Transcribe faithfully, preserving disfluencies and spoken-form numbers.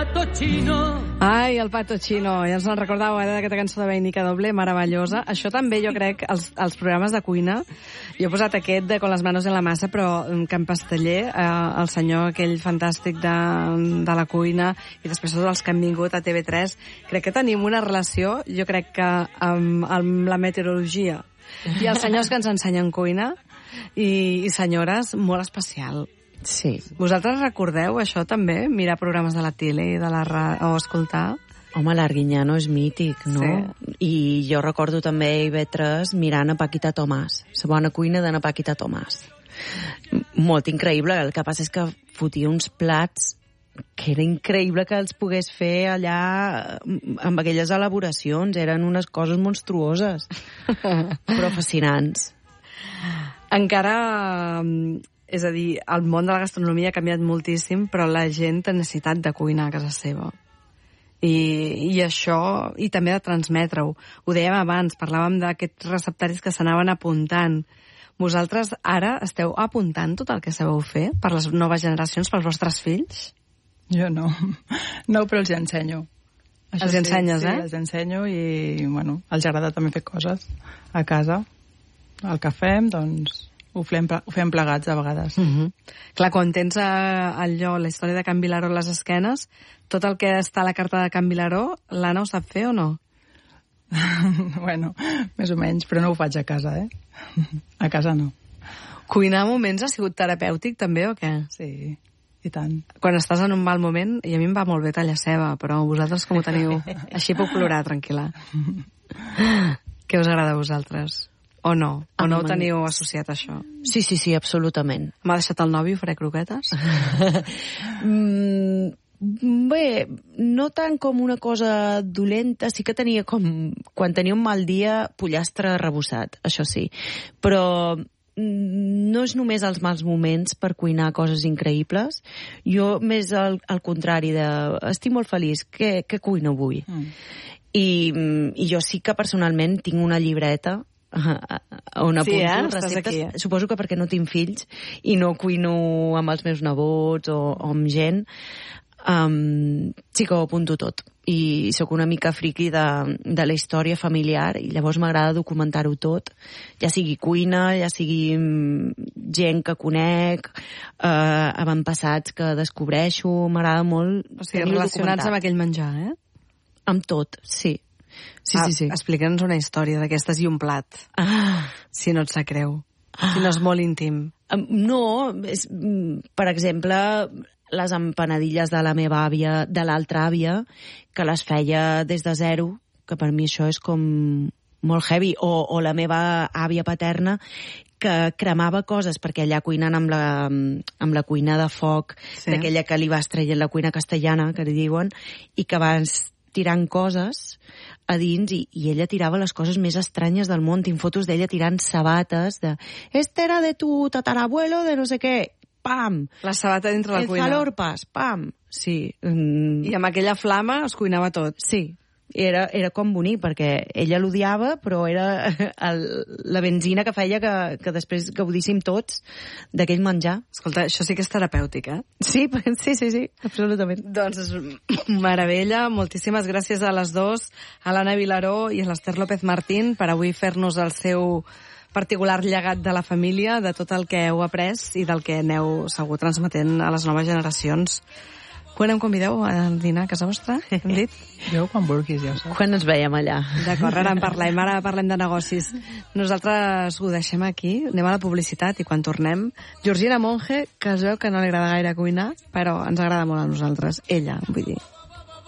pato chino. Ai, el pato chino, ja ens en recordàveu eh, d'aquesta cançó de Vainica Doble, meravellosa. Això també jo crec, els, els programes de cuina, jo he posat aquest de Con las manos en la massa, però Can Pasteller, eh, el senyor aquell fantàstic de, de la cuina, i després tots els que han vingut a T V tres, crec que tenim una relació, jo crec que amb, amb la meteorologia i els senyors que ens ensenyen cuina i, i senyores, molt especial. Sí. Vosaltres recordeu això també? Mirar programes de la tele i de la ra... o escoltar? Home, l'Arguiñano és mític, no? Sí. I jo recordo també a I V tres mirant a Paquita Tomàs, la bona cuina de na Paquita Tomàs. Molt increïble, el que passa és que fotia uns plats que era increïble que els pogués fer allà amb aquelles elaboracions, eren unes coses monstruoses, però fascinants. Encara... És a dir, el món de la gastronomia ha canviat moltíssim, però la gent té necessitat de cuinar a casa seva. I, i això, i també de transmetre-ho. Ho dèiem abans, parlàvem d'aquests receptaris que s'anaven apuntant. Vosaltres ara esteu apuntant tot el que sabeu fer per les noves generacions, pels vostres fills? Jo no. No, però els ensenyo. Això els ensenyes, sí, eh? Sí, els ensenyo i, bueno, els agrada també fer coses a casa. El que fem, doncs... Ho fem, ho fem plegats, a vegades. Uh-huh. Clar, quan tens allò, la història de Can Vilaró a les esquenes, tot el que està a la carta de Can Vilaró, l'Anna ho sap fer o no? Bueno, més o menys, però no ho faig a casa, eh? A casa no. Cuinar a moments ha sigut terapèutic, també, o què? Sí, i tant. Quan estàs en un mal moment, i a mi em va molt bé tallar ceba, però vosaltres com ho teniu? Així puc plorar, tranquil·la. Què us agrada a vosaltres? O no? O no ho teniu associat, això? Sí, sí, sí, absolutament. M'ha deixat el nòvio, faré croquetes? mm, bé, no tant com una cosa dolenta, sí que tenia com... Quan tenia un mal dia, pollastre arrebossat, això sí. Però no és només els mals moments per cuinar coses increïbles. Jo, més al, al contrari, de estic molt feliç, què, què cuino avui? Mm. I, I jo sí que personalment tinc una llibreta on apunto sí, eh? receptes, aquí. Suposo que perquè no tinc fills i no cuino amb els meus nebots o, o amb gent, um, sí que ho apunto tot. I sóc una mica friqui de, de la història familiar i llavors m'agrada documentar-ho tot, ja sigui cuina, ja sigui gent que conec, eh, avantpassats que descobreixo, m'agrada molt. O sigui, relacionats amb aquell menjar, eh? Amb tot, sí. Sí, ah, sí, sí. Explica'ns una història d'aquestes i un plat, ah. si no et sap greu, ah. si no és molt íntim. No, és, per exemple, les empanadilles de la meva àvia, de l'altra àvia, que les feia des de zero, que per mi això és com molt heavy, o, o la meva àvia paterna, que cremava coses, perquè allà cuinant amb la, amb la cuina de foc, sí. d'aquella que li vas traient la cuina castellana, que li diuen, i que vas tirant coses a dins i, i ella tirava les coses més estranyes del món. Tinc fotos d'ella tirant sabates de este era de tu tatarabuelo de no sé què, pam! La sabata dintre la el cuina. El falorpas, pam! Sí. Mm. I amb aquella flama es cuinava tot. Sí. Era, era com bonic, perquè ella l'odiava, però era el, la benzina que feia que, que després gaudíssim tots d'aquell menjar. Escolta, això sí que és terapèutic, eh? Sí, sí, sí, sí, absolutament. Doncs és meravella. Moltíssimes gràcies a les dues, a l'Anna Vilaró i a l'Ester López Martín, per avui fer-nos el seu particular llegat de la família, de tot el que heu après i del que aneu segur transmetent a les noves generacions. Quan em convideu a dinar a casa vostra? Hem dit? Jo quan vulguis, ja ho saps. Quan ens veiem allà. D'acord, ara en parlem, ara parlem de negocis. Nosaltres ho deixem aquí, anem a la publicitat i quan tornem, Georgina Monge, que es veu que no li agrada gaire cuinar, però ens agrada molt a nosaltres. Ella, vull dir.